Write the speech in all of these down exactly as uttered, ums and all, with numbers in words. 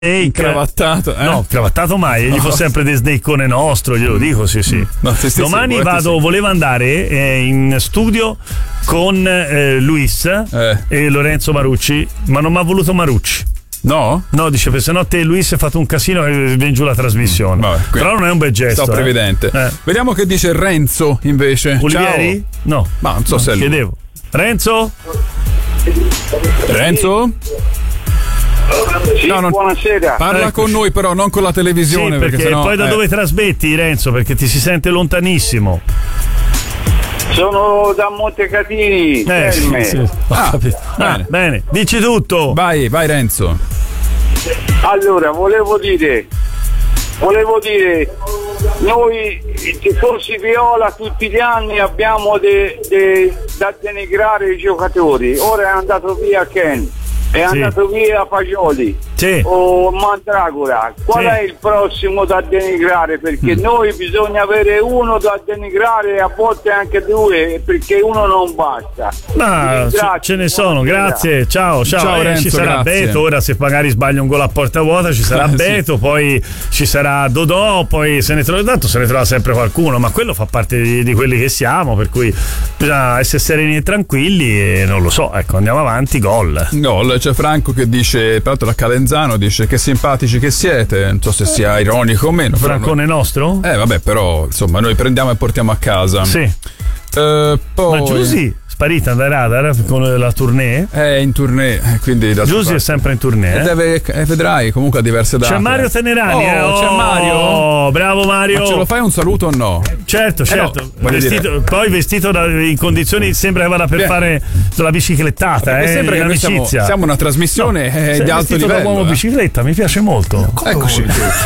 Cravattato, eh? No, cravattato mai, gli no. fa sempre del sneicone nostro, glielo dico, sì sì. No, te stessi, domani vado, sì. volevo andare eh, in studio con eh, Luis eh. e Lorenzo Marucci, ma non mi ha voluto Marucci. No? No, dice, perché sennò te Luis hai fatto un casino e viene giù la trasmissione. Vabbè, però non è un bel gesto. Sto prevedente. Eh. Vediamo che dice Renzo invece. Olivieri? Ciao. No. Ma non so no, se è lui. chiedevo. Renzo? Renzo? Sì, no, non... buonasera. Parla Eccoci. con noi, però non con la televisione. Sì, perché, perché sennò, poi da eh. dove trasmetti, Renzo? Perché ti si sente lontanissimo. Sono da Montecatini. Eh, sì, sì. Ho Ah, capito. Ah, bene. bene, dici tutto. Vai, vai Renzo. Allora, volevo dire, volevo dire, noi i tifosi viola tutti gli anni abbiamo de, de, da denigrare i giocatori. Ora è andato via Ken, è Sì. andato via Fagioli Sì. o Mandragora. Qual Sì. è il prossimo da denigrare? Perché Mm. noi bisogna avere uno da denigrare, a volte anche due, perché uno non basta. Ma Vi ce, ringrazio, ce ne sono, buonasera. grazie, ciao, ciao, Ciao, Eh, Renzo, ci sarà grazie. Beto, ora se magari sbaglia un gol a porta vuota ci sarà Eh, sì. Beto, poi ci sarà Dodò, poi se ne trova tanto se ne trova sempre qualcuno, ma quello fa parte di, di quelli che siamo, per cui bisogna essere sereni e tranquilli e non lo so, ecco, andiamo avanti, gol. Gol, c'è Franco che dice, peraltro da Calenzano, dice che simpatici che siete, non so se sia ironico o meno. però Francone nostro? noi- Eh vabbè, però insomma noi prendiamo e portiamo a casa. Sì. Eh, poi... Ma Giusy sparita da radar con la tournée? È in tournée, quindi da Giusy è sempre in tournée. E eh? deve, eh, vedrai comunque a diverse date. C'è Mario Tenerani, oh, eh? Oh, c'è Mario. Bravo Mario. Ma ce lo fai un saluto o no? Certo, certo. no, voglio Vestito- dire- poi vestito da- in condizioni sembra che vada per Beh. fare la biciclettata, Perché eh, sembra che in noi siamo, amicizia. siamo una trasmissione No, eh, sei di alto vestito da livello. uomo eh. bicicletta, mi piace molto. Eccoci.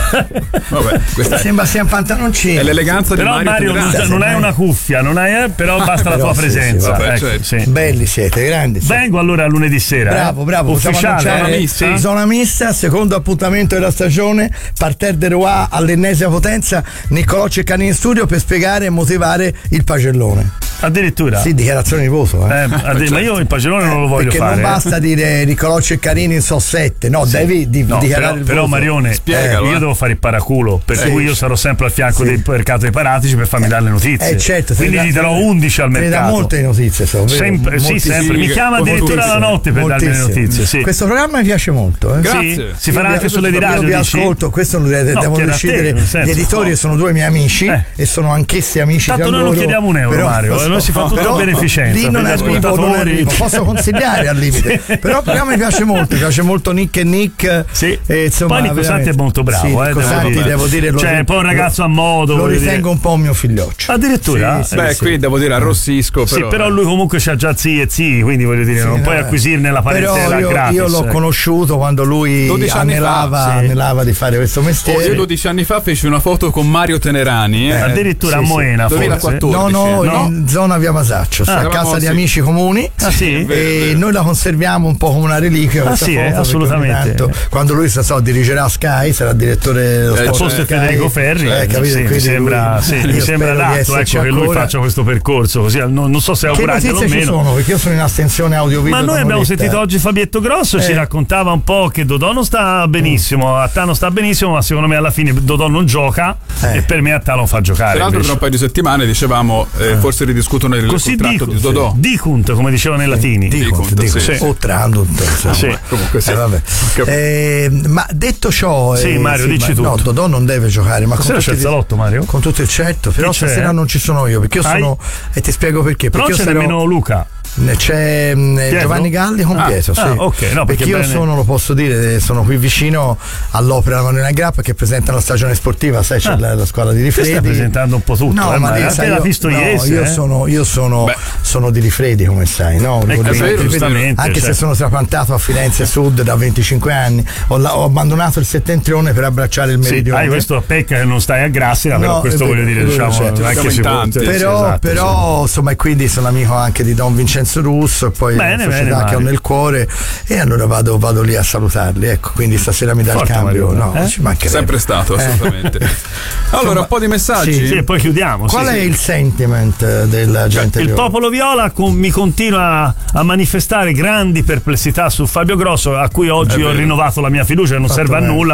Vabbè, questa è, Sembra sia un pantaloncino. è l'eleganza Però di Mario, Mario non, Tenerani. non hai una cuffia, non hai, eh, però basta la Però tua sì, presenza. sì, vabbè, ecco, certo. sì. Belli siete, grandi. siete. Vengo allora lunedì sera. Bravo, eh. bravo. possiamo Ufficiale. annunciare- zona mista? Sì. Zona mista, secondo appuntamento della stagione, Parterre de Roi all'ennesima potenza, Niccolò Ceccani in studio per spiegare e motivare il pagellone. Addirittura. Sì, dichiarazione di voto. Eh, Eh. addi- ma io il pagellone non lo voglio Perché fare. non eh. basta dire Niccolò Ceccarini in so sette, no, devi di- No, dichiarare però, il però voto. Marione, Spiegalo, eh, io eh. devo fare il paraculo, per Sì. cui io sarò sempre al fianco Sì. del mercato dei paratici per farmi dare le notizie. Eh certo, te quindi ne gli dà- darò undici al te ne dà mercato. molte notizie, so, vero? Sempre, sì, Moltissime. sempre. Mi chiama addirittura la notte per darmi le Moltissime. notizie. Sì. Questo programma mi piace molto. Eh. Grazie. Sì? Si farà Io anche vi- sulle di io radio. vi dici? ascolto, questo lo de- No, devono chiede a te, decidere nel senso, gli editori, no. sono due miei amici Eh. e sono anch'essi amici Tanto tra noi non loro, chiediamo un euro, però- Mario, eh, noi si fa tutto però a beneficenza lì non per gli arrivo, non ascoltatori. arrivo. Posso consigliare al limite, Sì. però il programma mi piace molto, mi piace molto Nick e Nick. Sì. E, insomma, Poi Nico Santi è veramente- molto bravo, sì, eh, Nico devo Santi, dire. devo dire, lo- Cioè, è un po' un ragazzo a modo, Lo voglio ritengo dire. un po' un mio figlioccio. Addirittura? Sì, sì, Beh, sì. qui devo dire arrossisco. Sì, Però, però lui comunque c'ha già zii e zii, quindi voglio dire, Sì, non no, puoi eh. acquisirne la Però parentela io, gratis. io l'ho ecco. conosciuto quando lui dodici anni fa, anelava, sì. anelava di fare questo Oh, mestiere. io dodici anni fa feci una foto con Mario Tenerani. Eh. Addirittura sì, a sì. Moena, forse. duemilaquattordici. No, no, No? in zona via Masaccio, Ah, a eravamo, casa di sì. amici comuni. Ah, sì? Vero, E vero. noi la conserviamo un po' come una reliquia. Ah, questa sì, foto, eh, perché ogni assolutamente. tanto, quando lui sa, so, dirigerà a Sky, sarà direttore dello Eh, Il sport posto è Sky. Federico Ferri, Eh, capito? sì, mi Quindi sembra, lui- sì, io mi sembra spero di adatto esserci ecco, che lui ancora. faccia questo percorso. Così, non, non so se Che augurarglielo o notizie ci meno. sono? Perché io sono in astensione audio-video. Ma noi da abbiamo un'oretta. sentito oggi Fabietto Grosso, ci Eh. raccontava un po' che Dodò non sta benissimo, Attà non sta benissimo, ma secondo me alla fine Dodò non gioca Eh. e per me Attà non fa giocare. Peraltro tra invece. un paio di settimane dicevamo eh, forse ridiscutono il Così contratto dico, di Dodò. dicunt, come dicevano i latini. Dico, Dico, dico, sì. o Trandunt, insomma. Sì. Comunque sì. Eh, vabbè. Cap- Eh, ma detto ciò, Sì, eh, Mario, dici ma- tutto. No, Dodò non deve giocare. Ma Stasera con c'è il tutti- salotto, Mario? Con tutto il certo, però Chi c'è? stasera non ci sono io perché io Hai? sono. E ti spiego perché. Però perché c'è io sarò- nemmeno Luca. C'è mh, Pietro? Giovanni Galli con Ah, Pietro, sì. ah, ok, no, perché perché io bene- sono, lo posso dire, sono qui vicino all'opera Manuela Grappa che presenta la stagione sportiva, sai, c'è Ah. la, la squadra di Ti Rifredi. stai presentando un po' tutto, No, eh, ma ma lei, anche sai, la io, Pistoiese, no, io eh. sono, io sono, Beh. sono di Rifredi, come sai, no? Ecco, Quindi- è vero, Rifredi- giustamente, anche cioè. se sono trapiantato a Firenze Sud da venticinque anni, ho, la- ho abbandonato il settentrione per abbracciare il Sì, meridione. hai questo a pecca che non stai a Grassina, però No, questo è voglio vero, dire, è vero, diciamo, certo, non è siamo che si in può- tanti. sì, però, esatto, però insomma, e quindi sono amico anche di Don Vincenzo Vincenzo Russo e poi bene, la società bene, che ho nel cuore, e allora vado, vado lì a salutarli, ecco, quindi stasera mi dà il Forte cambio, Marione, no, eh? ci mancherebbe. Sempre stato, assolutamente. Eh. Allora, Insomma, un po' di messaggi. sì. Sì, e poi chiudiamo. Qual sì, è sì. il sentiment della gente Il viola? popolo viola con- mi continua a manifestare grandi perplessità su Fabio Grosso, a cui oggi È ho vero. rinnovato la mia fiducia, non Fatto serve a bene. nulla.